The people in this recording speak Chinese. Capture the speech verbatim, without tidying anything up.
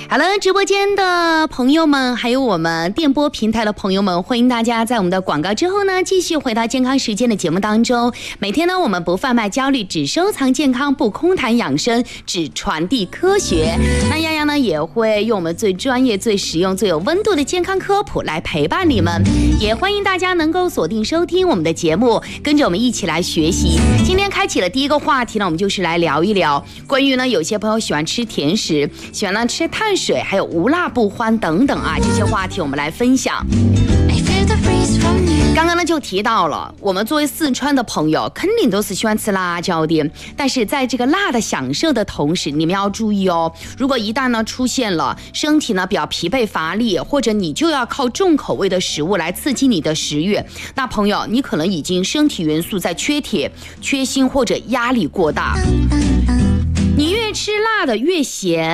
好了，直播间的朋友们，还有我们电波平台的朋友们，欢迎大家在我们的广告之后呢，继续回到健康时间的节目当中。每天呢，我们不贩卖焦虑，只收藏健康，不空谈养生，只传递科学。那丫丫呢，也会用我们最专业、最实用、最有温度的健康科普来陪伴你们。也欢迎大家能够锁定收听我们的节目，跟着我们一起来学习。今天开启了第一个话题呢，我们就是来聊一聊关于呢，有些朋友喜欢吃甜食，喜欢呢吃碳水，还有无辣不欢等等啊，这些话题我们来分享。刚刚呢就提到了，我们作为四川的朋友，肯定都是喜欢吃辣椒的。但是在这个辣的享受的同时，你们要注意哦，如果一旦呢出现了身体呢比较疲惫乏力，或者你就要靠重口味的食物来刺激你的食欲，那朋友你可能已经身体元素在缺铁、缺锌或者压力过大。你越吃辣的越咸。